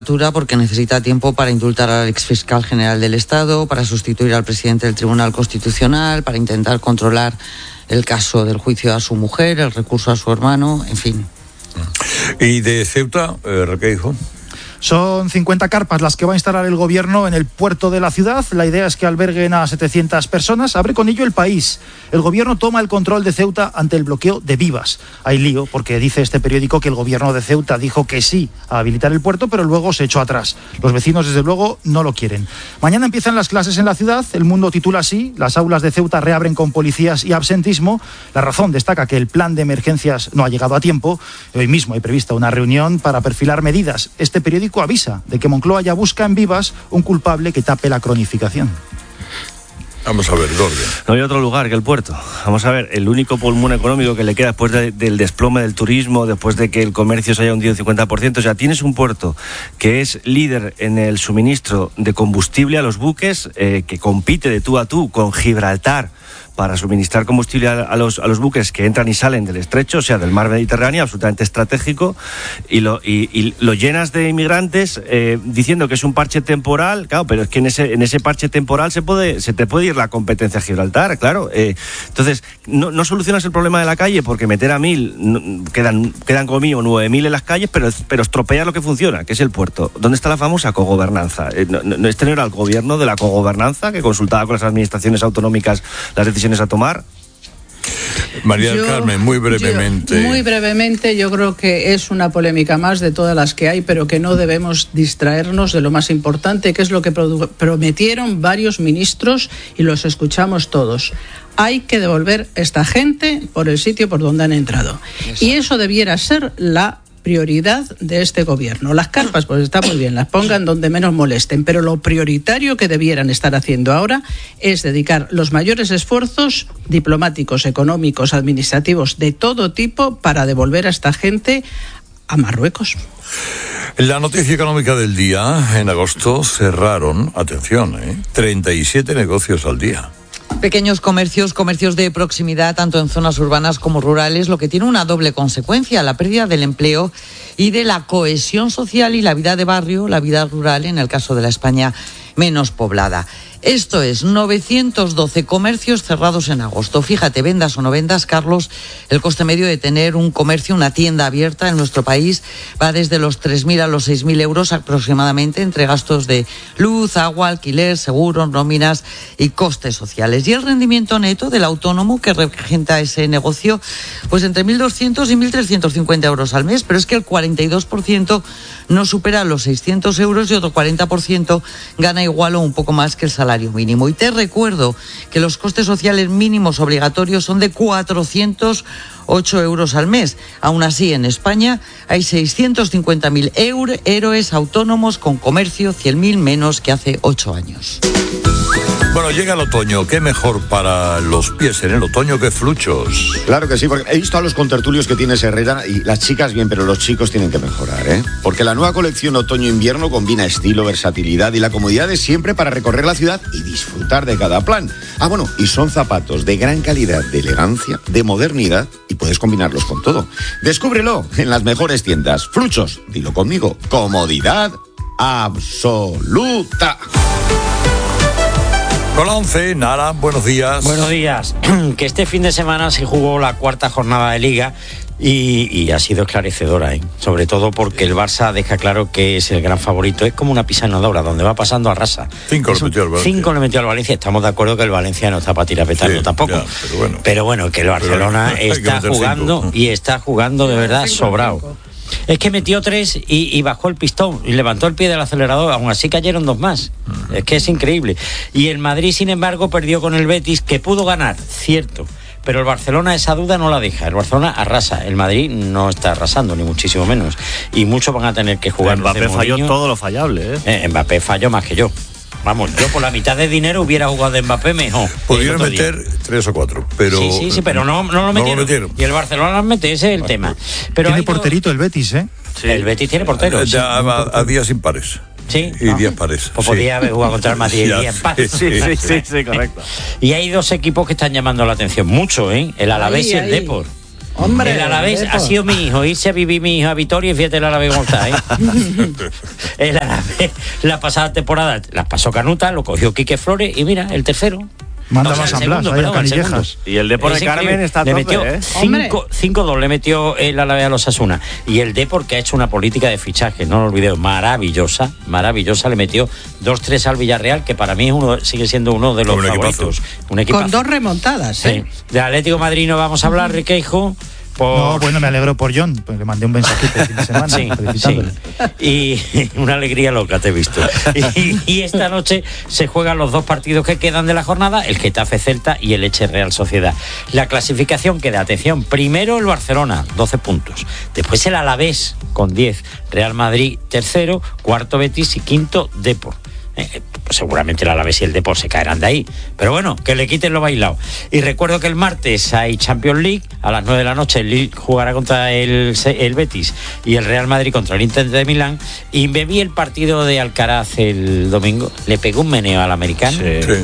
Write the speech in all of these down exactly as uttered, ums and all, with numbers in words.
Porque necesita tiempo para indultar al exfiscal general del Estado, para sustituir al presidente del Tribunal Constitucional, para intentar controlar el caso del juicio a su mujer, el recurso a su hermano, en fin. ¿Y de Ceuta, eh, Requeijo? Son cincuenta carpas las que va a instalar el gobierno en el puerto de la ciudad. La idea es que alberguen a setecientas personas. Abre con ello el país. El gobierno toma el control de Ceuta ante el bloqueo de Vivas. Hay lío porque dice este periódico que el gobierno de Ceuta dijo que sí a habilitar el puerto, pero luego se echó atrás. Los vecinos, desde luego, no lo quieren. Mañana empiezan las clases en la ciudad. El Mundo titula así: las aulas de Ceuta reabren con policías y absentismo. La Razón destaca que el plan de emergencias no ha llegado a tiempo. Hoy mismo hay prevista una reunión para perfilar medidas. Este periódico avisa de que Moncloa ya busca en Vivas un culpable que tape la cronificación. Vamos a ver, Gordia. No hay otro lugar que el puerto. Vamos a ver, el único pulmón económico que le queda después de, del desplome del turismo, después de que el comercio se haya hundido un cincuenta por ciento. O sea, tienes un puerto que es líder en el suministro de combustible a los buques, eh, que compite de tú a tú con Gibraltar para suministrar combustible a, a, los, a los buques que entran y salen del estrecho, o sea, del mar Mediterráneo, absolutamente estratégico, y lo, y, y lo llenas de inmigrantes eh, diciendo que es un parche temporal. Claro, pero es que en ese, en ese parche temporal se puede se te puede ir la competencia a Gibraltar, claro. Eh, entonces, no, no solucionas el problema de la calle porque meter a mil, no, quedan, quedan conmigo nueve mil en las calles, pero, pero estropear lo que funciona, que es el puerto. ¿Dónde está la famosa cogobernanza? Eh, no, no, este no era el gobierno de la cogobernanza que consultaba con las administraciones autonómicas las decisiones a tomar. María del Yo, Carmen, muy brevemente. Yo, muy brevemente, yo creo que es una polémica más de todas las que hay, pero que no debemos distraernos de lo más importante, que es lo que produ- prometieron varios ministros y los escuchamos todos. Hay que devolver esta gente por el sitio por donde han entrado. Eso. Y eso debiera ser la prioridad de este gobierno. Las carpas, pues está muy bien, las pongan donde menos molesten, pero lo prioritario que debieran estar haciendo ahora es dedicar los mayores esfuerzos diplomáticos, económicos, administrativos, de todo tipo, para devolver a esta gente a Marruecos. La noticia económica del día: en agosto cerraron, atención, ¿eh? treinta y siete negocios al día. Pequeños comercios, comercios de proximidad, tanto en zonas urbanas como rurales, lo que tiene una doble consecuencia: la pérdida del empleo y de la cohesión social y la vida de barrio, la vida rural, en el caso de la España menos poblada. Esto es, novecientos doce comercios cerrados en agosto. Fíjate, vendas o no vendas, Carlos, el coste medio de tener un comercio, una tienda abierta en nuestro país va desde los tres mil a los seis mil euros aproximadamente, entre gastos de luz, agua, alquiler, seguros, nóminas y costes sociales. Y el rendimiento neto del autónomo que regenta ese negocio, pues entre mil doscientos y mil trescientos cincuenta euros al mes, pero es que el cuarenta y dos por ciento no supera los seiscientos euros y otro cuarenta por ciento gana igual o un poco más que el salario mínimo. Y te recuerdo que los costes sociales mínimos obligatorios son de cuatrocientos ocho euros al mes. Aún así, en España hay seiscientos cincuenta mil euro, héroes autónomos con comercio, cien mil menos que hace ocho años. Bueno, llega el otoño. ¿Qué mejor para los pies en el otoño que fluchos? Claro que sí, porque he visto a los contertulios que tienes, Herrera, y las chicas bien, pero los chicos tienen que mejorar, ¿eh? Porque la nueva colección otoño-invierno combina estilo, versatilidad y la comodidad de siempre para recorrer la ciudad y disfrutar de cada plan. Ah, bueno, y son zapatos de gran calidad, de elegancia, de modernidad, y puedes combinarlos con todo. Descúbrelo en las mejores tiendas. Fluchos, dilo conmigo, comodidad absoluta. Con la once, Nara, buenos días. Buenos días. Que este fin de semana se jugó la cuarta jornada de Liga y, y ha sido esclarecedora, ¿eh? Sobre todo porque el Barça deja claro que es el gran favorito. Es como una pisanadora donde va pasando arrasa. Cinco le metió al Valencia. Cinco le metió al Valencia. Estamos de acuerdo que el Valencia no está para tirar petardo sí, tampoco. Ya, pero, bueno. pero bueno, que el Barcelona pero, está jugando cinco. Y está jugando de verdad cinco, sobrado. Cinco. Es que metió tres y, y bajó el pistón y levantó el pie del acelerador, aún así cayeron dos más. Uh-huh. Es que es increíble. Y el Madrid, sin embargo, perdió con el Betis, que pudo ganar, cierto, pero el Barcelona esa duda no la deja. El Barcelona arrasa, el Madrid no está arrasando, ni muchísimo menos. Y muchos van a tener que jugar. Mbappé falló todo lo fallable, ¿eh? eh Mbappé falló más que yo. Vamos, yo por la mitad de dinero hubiera jugado de Mbappé mejor. Pudieron meter día. tres o cuatro, pero... Sí, sí, sí, pero no, no, lo, metieron. no lo metieron. Y el Barcelona lo mete, ese es el tema. Pero tiene porterito no... el Betis, ¿eh? Sí. El Betis tiene portero. Sí. A, a, a días impares. Sí. Y no. días pares. Pues sí. Podía haber jugado contra el Madrid y días pares. Sí, sí, sí, sí, correcto. Y hay dos equipos que están llamando la atención mucho, ¿eh? El Alavés ahí, y el ahí. Depor. Hombre, el Alavés ha sido mi hijo, irse a vivir mi hijo a Vitoria y fíjate el Alavés cómo está, ¿eh? El Alavés, la pasada temporada, la pasó Canuta, lo cogió Quique Flores y mira, el tercero. Manda O sea, más el San Blas, segundo, ahí a perdón, el Canillejas. segundo. Y el Depor de Es Carmen increíble. está a Le tope, metió ¿eh? cinco, cinco dos le metió el Alavés a los Osasuna. Y el Depor, que ha hecho una política de fichaje, no lo olvidemos, maravillosa, maravillosa, le metió dos tres al Villarreal, que para mí es uno, sigue siendo uno de los Un favoritos. equipazo. Un equipazo. Con dos remontadas, ¿eh? Sí. De Atlético de Madrid no vamos a hablar, Riqueijo. Por... No, bueno, me alegro por John, pues le mandé un mensajito el fin de semana Sí, felicitándole. sí. Y una alegría loca te he visto. Y, y esta noche se juegan los dos partidos que quedan de la jornada, el Getafe Celta y el Elche Real Sociedad. La clasificación queda, atención, primero el Barcelona, doce puntos. Después el Alavés con diez. Real Madrid tercero, cuarto Betis y quinto Depor. Eh, pues seguramente el Alavés y el Depor se caerán de ahí, pero bueno, que le quiten lo bailado. Y recuerdo que el martes hay Champions League, a las nueve de la noche el Lille jugará contra el, el Betis y el Real Madrid contra el Inter de Milán. Y me vi el partido de Alcaraz el domingo, le pegó un meneo al americano. Sí, sí. ¿Eh?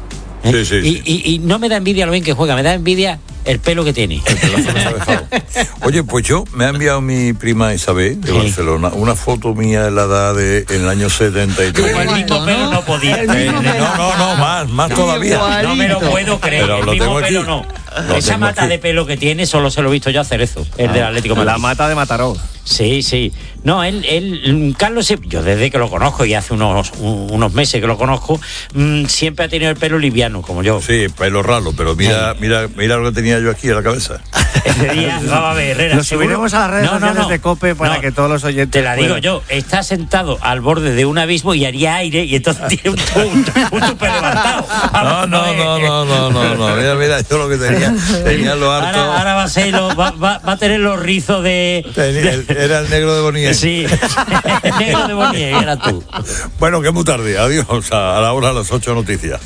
Sí, sí, y, sí. y, y no me da envidia lo bien que juega, me da envidia el pelo que tiene. El pelazo que se ha dejado. Oye, pues yo me ha enviado mi prima Isabel de Sí. Barcelona una foto mía de la edad de en el año setenta y tres. Como el mismo pelo no podía. El mismo Eh, no, no, no, más, más todavía. No me lo puedo creer, Pero el lo mismo tengo aquí. pelo no. Lo Esa tengo mata aquí. de pelo que tiene solo se lo he visto yo a Cerezo, el del Atlético de Madrid. La mata de Mataró. Sí, sí. No, él, él Carlos, yo desde que lo conozco y hace unos, unos meses que lo conozco, mmm, siempre ha tenido el pelo liviano, como yo. Sí, pelo ralo, pero mira, mira, mira lo que tenía yo aquí en la cabeza. Ese día jugaba a Herrera. Lo seguro. subiremos a las redes No, no, sociales no. de COPE para No, que todos los oyentes Te la digo puedan. yo, está sentado al borde de un abismo y haría aire y entonces tiene un, un, un tupe levantado. No, no, no, no, no, no, no. Mira, mira, yo lo que tenía, tenía lo harto. Ahora, ahora va a ser lo- va, va, va a tener los rizos de. Tenía- el- era el negro de Bonilla. Sí, el negro de Bonnier, era tú. Bueno, que muy tarde. Adiós. A la hora de las ocho noticias.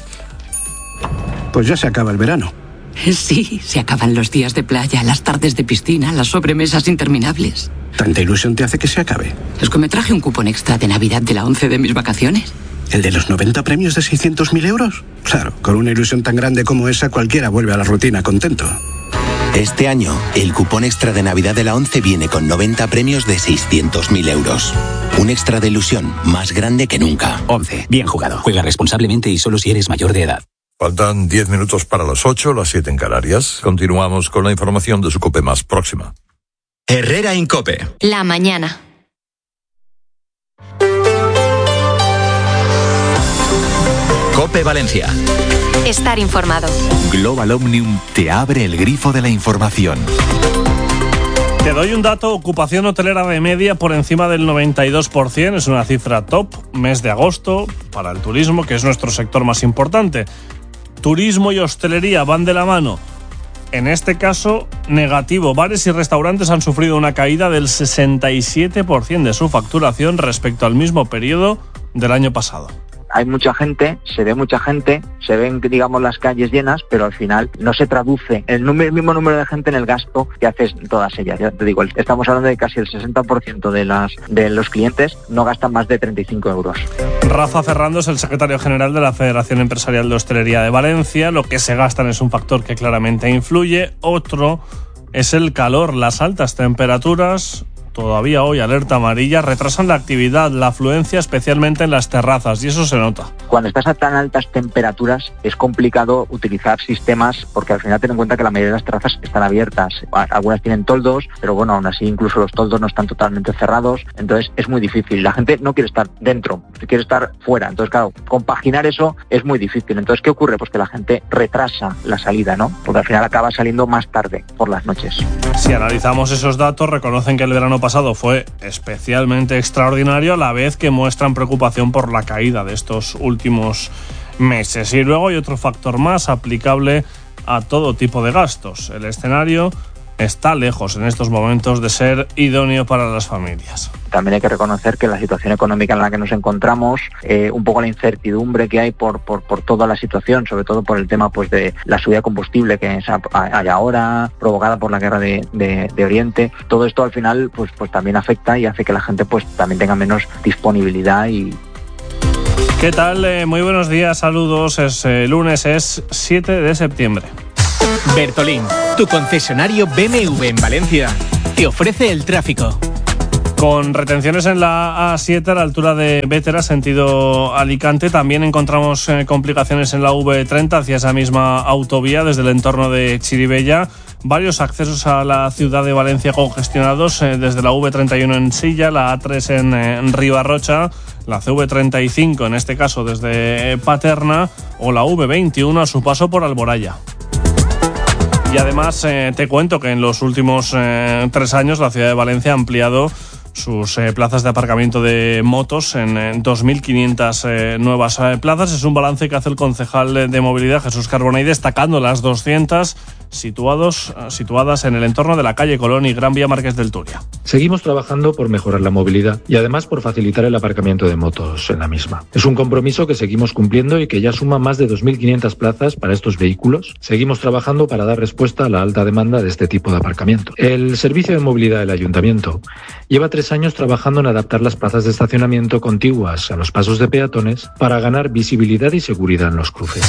Pues ya se acaba el verano. Sí, se acaban los días de playa, las tardes de piscina, las sobremesas interminables. ¿Tanta ilusión te hace que se acabe? Es que me traje un cupón extra de Navidad de la once de mis vacaciones. ¿El de los noventa premios de seiscientos mil euros? Claro, con una ilusión tan grande como esa cualquiera vuelve a la rutina contento. Este año, el cupón extra de Navidad de la once viene con noventa premios de seiscientos mil euros. Un extra de ilusión más grande que nunca. once. Bien jugado. Juega responsablemente y solo si eres mayor de edad. Faltan diez minutos para las ocho, las siete en Canarias. Continuamos con la información de su COPE más próxima. Herrera Incope. La mañana. COPE Valencia. Estar informado. Global Omnium te abre el grifo de la información. Te doy un dato: ocupación hotelera de media por encima del noventa y dos por ciento, es una cifra top, mes de agosto, para el turismo, que es nuestro sector más importante. Turismo y hostelería van de la mano. En este caso, negativo. Bares y restaurantes han sufrido una caída del sesenta y siete por ciento de su facturación respecto al mismo periodo del año pasado. Hay mucha gente, se ve mucha gente, se ven, digamos, las calles llenas, pero al final no se traduce el, número, el mismo número de gente en el gasto que haces todas ellas. Ya te digo, estamos hablando de casi el sesenta por ciento de, las, de los clientes no gastan más de treinta y cinco euros. Rafa Ferrando es el secretario general de la Federación Empresarial de Hostelería de Valencia. Lo que se gastan es un factor que claramente influye. Otro es el calor, las altas temperaturas. Todavía hoy alerta amarilla, retrasan la actividad, la afluencia, especialmente en las terrazas, y eso se nota. Cuando estás a tan altas temperaturas es complicado utilizar sistemas, porque al final ten en cuenta que la mayoría de las terrazas están abiertas. Algunas tienen toldos, pero bueno, aún así incluso los toldos no están totalmente cerrados, entonces es muy difícil. La gente no quiere estar dentro, quiere estar fuera, entonces claro, compaginar eso es muy difícil. Entonces, ¿qué ocurre? Pues que la gente retrasa la salida, ¿no? Porque al final acaba saliendo más tarde por las noches. Si analizamos esos datos, reconocen que el verano pasado fue especialmente extraordinario, a la vez que muestran preocupación por la caída de estos últimos meses. Y luego hay otro factor más aplicable a todo tipo de gastos. El escenario está lejos en estos momentos de ser idóneo para las familias. También hay que reconocer que la situación económica en la que nos encontramos, eh, un poco la incertidumbre que hay por, por, por toda la situación, sobre todo por el tema pues de la subida de combustible que es, hay ahora, provocada por la guerra de, de, de Oriente, todo esto al final pues, pues también afecta y hace que la gente pues también tenga menos disponibilidad. Y ¿qué tal? Eh, muy buenos días, saludos. Es eh, lunes, es siete de septiembre. Bertolín, tu concesionario B M W en Valencia, te ofrece el tráfico. Con retenciones en la A siete a la altura de Bétera, sentido Alicante. También encontramos eh, complicaciones en la V treinta hacia esa misma autovía desde el entorno de Chirivella. Varios accesos a la ciudad de Valencia congestionados eh, desde la V treinta y uno en Silla, la A tres en, eh, en Ribarrocha, la C V treinta y cinco en este caso desde eh, Paterna o la V veintiuno a su paso por Alboraya. Y además eh, te cuento que en los últimos eh, tres años la ciudad de Valencia ha ampliado sus eh, plazas de aparcamiento de motos en, en dos mil quinientas eh, nuevas eh, plazas. Es un balance que hace el concejal de movilidad Jesús Carbonell, destacando las doscientas situados, situadas en el entorno de la calle Colón y Gran Vía Marqués del Turia. Seguimos trabajando por mejorar la movilidad y además por facilitar el aparcamiento de motos en la misma. Es un compromiso que seguimos cumpliendo y que ya suma más de dos mil quinientas plazas para estos vehículos. Seguimos trabajando para dar respuesta a la alta demanda de este tipo de aparcamiento. El Servicio de Movilidad del Ayuntamiento lleva tres años trabajando en adaptar las plazas de estacionamiento contiguas a los pasos de peatones para ganar visibilidad y seguridad en los cruces.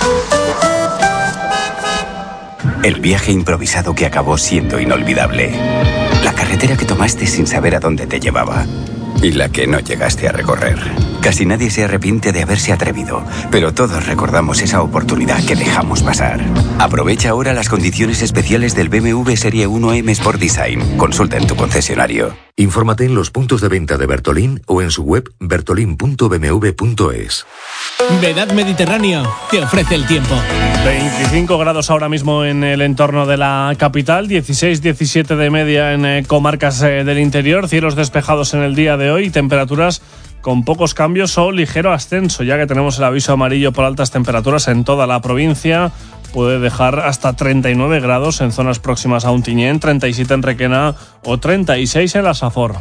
El viaje improvisado que acabó siendo inolvidable. La carretera que tomaste sin saber a dónde te llevaba. Y la que no llegaste a recorrer. Casi nadie se arrepiente de haberse atrevido, pero todos recordamos esa oportunidad que dejamos pasar. Aprovecha ahora las condiciones especiales del B M W Serie uno M Sport Design. Consulta en tu concesionario. Infórmate en los puntos de venta de Bertolín o en su web bertolin punto b m w punto es. Vedad Mediterráneo te ofrece el tiempo. veinticinco grados ahora mismo en el entorno de la capital, dieciséis diecisiete de media en eh, comarcas eh, del interior, cielos despejados en el día de hoy, temperaturas con pocos cambios o ligero ascenso, ya que tenemos el aviso amarillo por altas temperaturas en toda la provincia. Puede dejar hasta treinta y nueve grados en zonas próximas a Ontinyent, treinta y siete en Requena o treinta y seis en la Safor.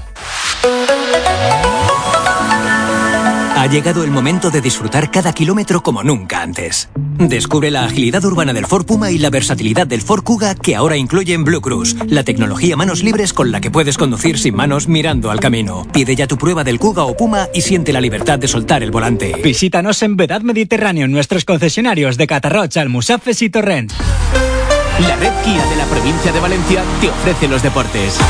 Ha llegado el momento de disfrutar cada kilómetro como nunca antes. Descubre la agilidad urbana del Ford Puma y la versatilidad del Ford Kuga, que ahora incluyen Blue Cruise, la tecnología manos libres con la que puedes conducir sin manos mirando al camino. Pide ya tu prueba del Kuga o Puma y siente la libertad de soltar el volante. Visítanos en Vedad Mediterráneo en nuestros concesionarios de Catarroch, Almusafes y Torrent. La red Kia de la provincia de Valencia te ofrece los deportes.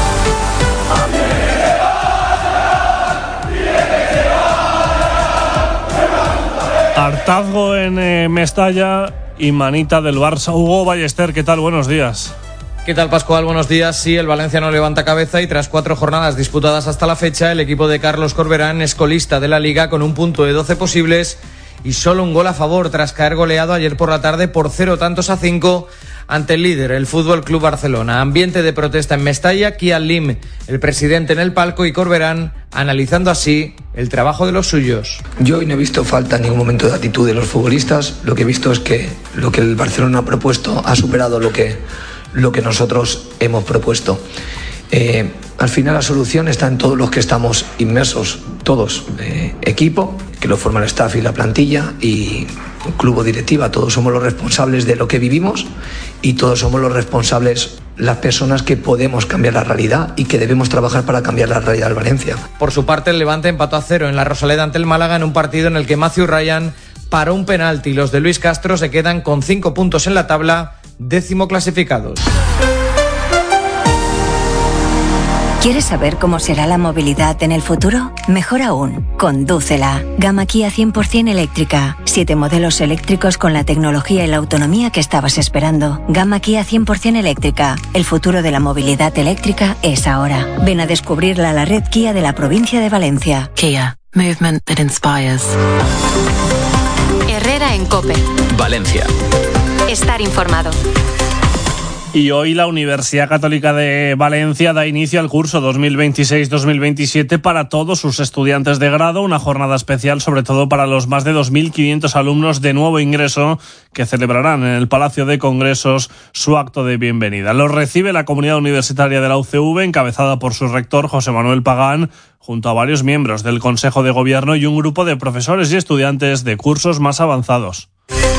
Hartazgo en eh, Mestalla y manita del Barça. Hugo Ballester, ¿qué tal? Buenos días. ¿Qué tal, Pascual? Buenos días. Sí, el Valencia no levanta cabeza y tras cuatro jornadas disputadas hasta la fecha, el equipo de Carlos Corberán es colista de la Liga con un punto de doce posibles y solo un gol a favor tras caer goleado ayer por la tarde por cero tantos a cinco ante el líder, el Fútbol Club Barcelona. Ambiente de protesta en Mestalla, Kian Lim, el presidente en el palco, y Corberán analizando así el trabajo de los suyos. Yo hoy no he visto falta en ningún momento de actitud de los futbolistas. Lo que he visto es que lo que el Barcelona ha propuesto ha superado lo que, lo que nosotros hemos propuesto. Eh, al final la solución está en todos los que estamos inmersos, todos, eh, equipo, que lo forma el staff y la plantilla, y club o directiva. Todos somos los responsables de lo que vivimos y todos somos los responsables, las personas que podemos cambiar la realidad y que debemos trabajar para cambiar la realidad del Valencia. Por su parte, el Levante empató a cero en la Rosaleda ante el Málaga en un partido en el que Matthew Ryan paró un penalti. Los de Luis Castro se quedan con cinco puntos en la tabla, décimo clasificados. ¿Quieres saber cómo será la movilidad en el futuro? Mejor aún, condúcela. Gama Kia cien por ciento eléctrica. Siete modelos eléctricos con la tecnología y la autonomía que estabas esperando. Gama Kia cien por ciento eléctrica. El futuro de la movilidad eléctrica es ahora. Ven a descubrirla a la red Kia de la provincia de Valencia. Kia. Movement that inspires. Herrera en COPE. Valencia. Estar informado. Y hoy la Universidad Católica de Valencia da inicio al curso dos mil veintiséis dos mil veintisiete para todos sus estudiantes de grado, una jornada especial sobre todo para los más de dos mil quinientos alumnos de nuevo ingreso que celebrarán en el Palacio de Congresos su acto de bienvenida. Los recibe la comunidad universitaria de la U C V, encabezada por su rector José Manuel Pagán, junto a varios miembros del Consejo de Gobierno y un grupo de profesores y estudiantes de cursos más avanzados.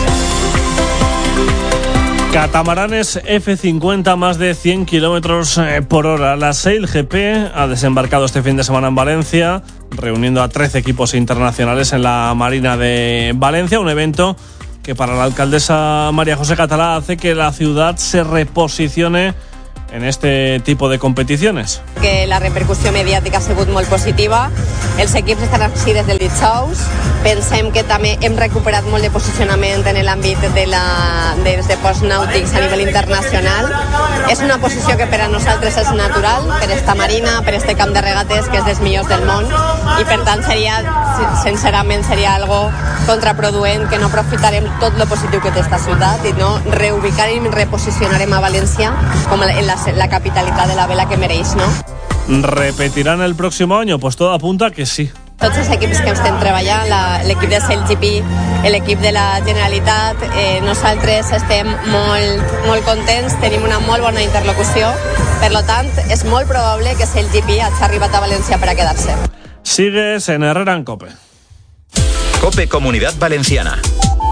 Catamaranes F cincuenta, más de cien kilómetros por hora. La Sail G P ha desembarcado este fin de semana en Valencia, reuniendo a trece equipos internacionales en la Marina de Valencia, un evento que para la alcaldesa María José Català hace que la ciudad se reposicione en este tipo de competiciones. Que la repercussió mediàtica ha sigut molt positiva, els equips estan així des del dijous, pensem que també hem recuperat molt de posicionament en l'àmbit de la, dels deports nàutics a nivell internacional. És una posició que per a nosaltres és natural, per esta marina, per este camp de regates, que és dels millors del món, i per tant seria, sincerament, seria algo contraproduent que no aprofitarem tot lo positiu que té esta ciutat i no reubicarem i reposicionarem a València com en la la capitalidad de la vela que mereix, ¿no? ¿Repetirán el próximo año? Pues todo apunta a que sí. Tots els equips que estem treballant, la, l'equip de SailGP, l'equip de la Generalitat, eh, nosaltres estem molt, molt contents, tenim una molt bona interlocució, per lo tant, és molt probable que SailGP hagi arribat a València per a quedar-se. Sigues en Herrera en COPE. COPE Comunidad Valenciana.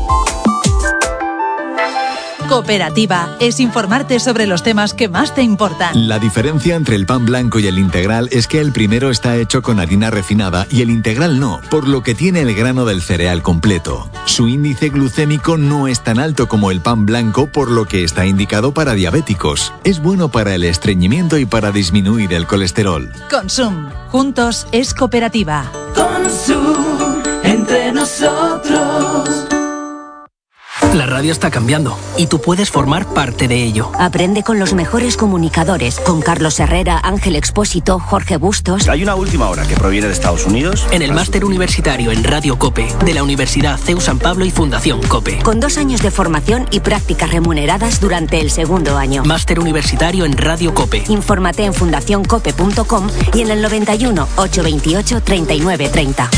Cooperativa es informarte sobre los temas que más te importan. La diferencia entre el pan blanco y el integral es que el primero está hecho con harina refinada y el integral no, por lo que tiene el grano del cereal completo. Su índice glucémico no es tan alto como el pan blanco, por lo que está indicado para diabéticos. Es bueno para el estreñimiento y para disminuir el colesterol. Consum. Juntos es cooperativa. Consum. Entre nosotros. La radio está cambiando y tú puedes formar parte de ello. Aprende con los mejores comunicadores, con Carlos Herrera, Ángel Expósito, Jorge Bustos. Hay una última hora que proviene de Estados Unidos. En el máster universitario en Radio COPE de la Universidad C E U San Pablo y Fundación COPE. Con dos años de formación y prácticas remuneradas durante el segundo año. Máster universitario en Radio COPE. Infórmate en fundación cope punto com y en el noventa y uno, ochocientos veintiocho, treinta y nueve treinta.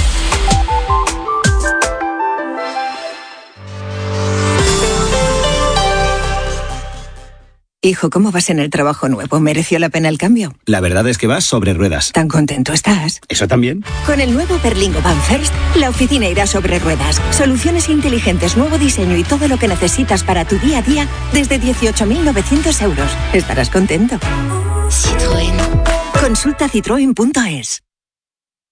Hijo, ¿cómo vas en el trabajo nuevo? ¿Mereció la pena el cambio? La verdad es que vas sobre ruedas. ¿Tan contento estás? ¿Eso también? Con el nuevo Berlingo Van First, la oficina irá sobre ruedas. Soluciones inteligentes, nuevo diseño y todo lo que necesitas para tu día a día desde dieciocho mil novecientos euros. Estarás contento. Citroën. Consulta citroen punto es.